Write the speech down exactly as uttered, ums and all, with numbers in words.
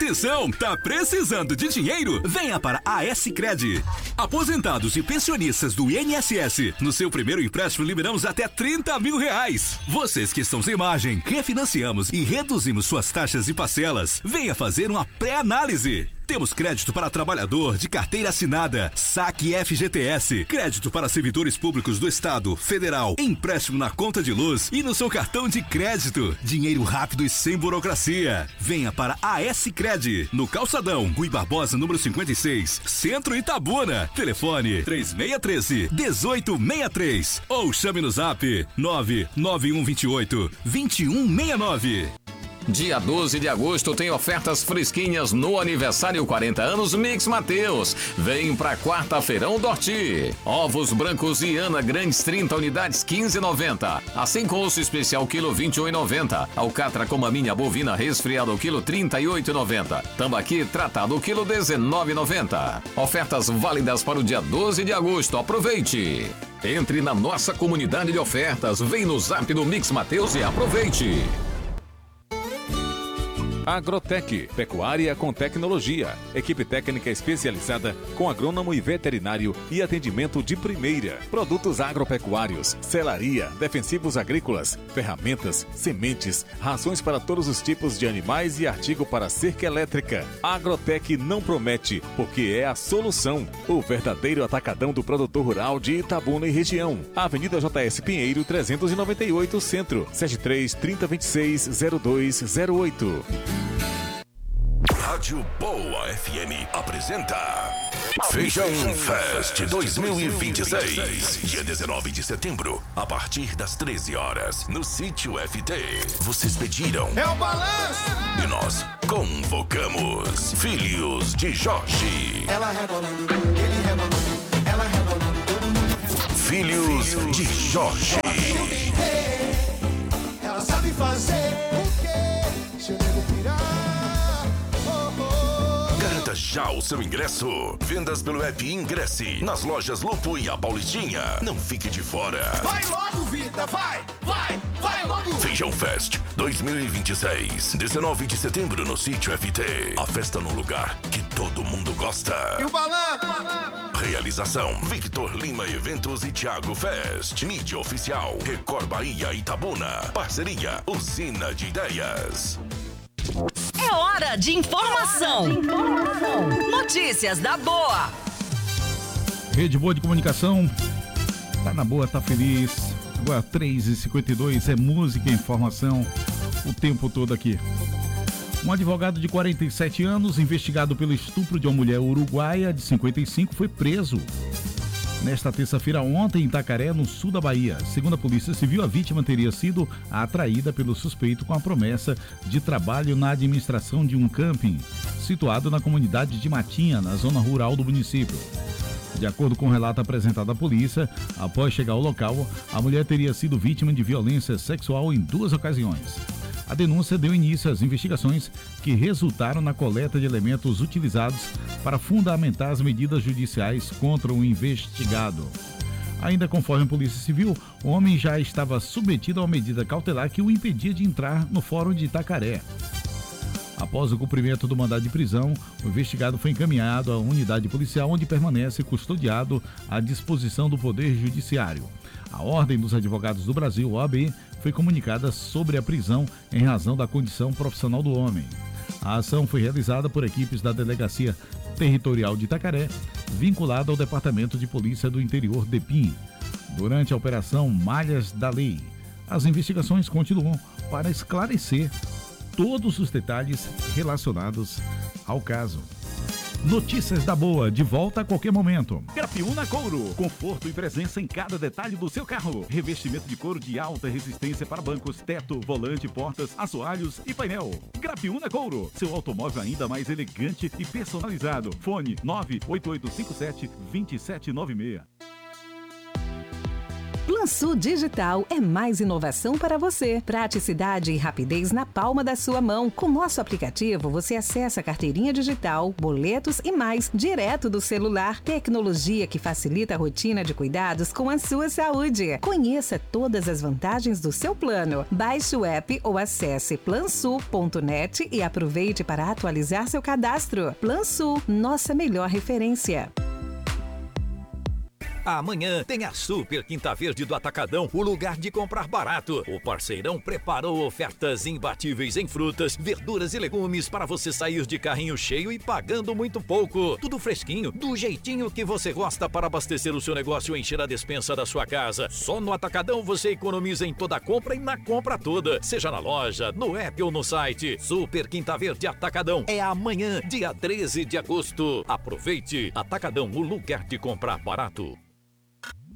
Atenção, tá precisando de dinheiro? Venha para a S-Cred. Aposentados e pensionistas do I N S S, no seu primeiro empréstimo liberamos até trinta mil reais. Vocês que estão sem margem, refinanciamos e reduzimos suas taxas e parcelas. Venha fazer uma pré-análise. Temos crédito para trabalhador de carteira assinada, saque F G T S, crédito para servidores públicos do Estado, Federal, empréstimo na conta de luz e no seu cartão de crédito. Dinheiro rápido e sem burocracia. Venha para a S-Cred, no Calçadão, Rui Barbosa, número cinquenta e seis, Centro Itabuna. Telefone três seis um três, um oito seis três ou chame no zap nove nove um dois oito, dois um seis nove. Dia doze de agosto tem ofertas fresquinhas no aniversário quarenta anos Mix Mateus. Vem pra quarta-feirão do Horti. Ovos brancos e Ana grandes trinta unidades quinze e noventa. Assim com osso especial quilo vinte e um e noventa. Alcatra com maminha bovina resfriado quilo trinta e oito e noventa. Tambaqui tratado quilo dezenove e noventa. Ofertas válidas para o dia doze de agosto. Aproveite. Entre na nossa comunidade de ofertas. Vem no zap do Mix Mateus e aproveite. Agrotec, pecuária com tecnologia. Equipe técnica especializada com agrônomo e veterinário e atendimento de primeira. Produtos agropecuários, selaria, defensivos agrícolas, ferramentas, sementes, rações para todos os tipos de animais e artigo para cerca elétrica. Agrotec não promete, porque é a solução. O verdadeiro atacadão do produtor rural de Itabuna e região. Avenida J S Pinheiro, trezentos e noventa e oito, Centro, sete três, trinta, vinte e seis, zero dois zero oito. Rádio Boa F M apresenta Feijão Fest dois mil e vinte e seis, dia dezenove de setembro, a partir das treze horas, no Sítio F T. Vocês pediram. É o balanço! E nós convocamos Filhos de Jorge. Ela rebolando, ele rebolando, ela rebolando, todo mundo. Filhos de Jorge. Ela sabe fazer o quê? Se eu devo pirar. Garanta já o seu ingresso. Vendas pelo app Ingresse, nas lojas Lupo e a Paulistinha. Não fique de fora. Vai logo, vida, vai, vai, vai logo. Feijão Fest dois mil e vinte e seis, dezenove de setembro no Sítio F T. A festa num lugar que todo mundo gosta. E o balanço? Realização: Victor Lima Eventos e Thiago Fest. Mídia oficial: Record Bahia Itabuna. Parceria: Usina de Ideias. É hora de informação. de informação. Notícias da Boa. Rede Boa de Comunicação. Tá na boa, tá feliz. Agora três e cinquenta e dois é música e informação o tempo todo aqui. Um advogado de quarenta e sete anos, investigado pelo estupro de uma mulher uruguaia de cinquenta e cinco, foi preso nesta terça-feira ontem em Itacaré, no sul da Bahia. Segundo a Polícia Civil, a vítima teria sido atraída pelo suspeito com a promessa de trabalho na administração de um camping situado na comunidade de Matinha, na zona rural do município. De acordo com o relato apresentado à polícia, após chegar ao local, a mulher teria sido vítima de violência sexual em duas ocasiões. A denúncia deu início às investigações que resultaram na coleta de elementos utilizados para fundamentar as medidas judiciais contra o investigado. Ainda conforme a Polícia Civil, o homem já estava submetido a uma medida cautelar que o impedia de entrar no Fórum de Itacaré. Após o cumprimento do mandado de prisão, o investigado foi encaminhado à unidade policial, onde permanece custodiado à disposição do Poder Judiciário. A Ordem dos Advogados do Brasil, O A B, foi comunicada sobre a prisão em razão da condição profissional do homem. A ação foi realizada por equipes da Delegacia Territorial de Itacaré, vinculada ao Departamento de Polícia do Interior, DEPIM, durante a Operação Malhas da Lei. As investigações continuam para esclarecer todos os detalhes relacionados ao caso. Notícias da Boa, de volta a qualquer momento. Grapiúna Couro, conforto e presença em cada detalhe do seu carro. Revestimento de couro de alta resistência para bancos, teto, volante, portas, assoalhos e painel. Grapiúna Couro, seu automóvel ainda mais elegante e personalizado. Fone nove oito oito cinco sete, dois sete nove seis. Plansul Digital é mais inovação para você. Praticidade e rapidez na palma da sua mão. Com nosso aplicativo, você acessa a carteirinha digital, boletos e mais, direto do celular. Tecnologia que facilita a rotina de cuidados com a sua saúde. Conheça todas as vantagens do seu plano. Baixe o app ou acesse plansul ponto net e aproveite para atualizar seu cadastro. Plansul, nossa melhor referência. Amanhã tem a Super Quinta Verde do Atacadão, o lugar de comprar barato. O parceirão preparou ofertas imbatíveis em frutas, verduras e legumes para você sair de carrinho cheio e pagando muito pouco. Tudo fresquinho, do jeitinho que você gosta para abastecer o seu negócio e encher a despensa da sua casa. Só no Atacadão você economiza em toda a compra e na compra toda, seja na loja, no app ou no site. Super Quinta Verde Atacadão é amanhã, dia treze de agosto. Aproveite! Atacadão, o lugar de comprar barato.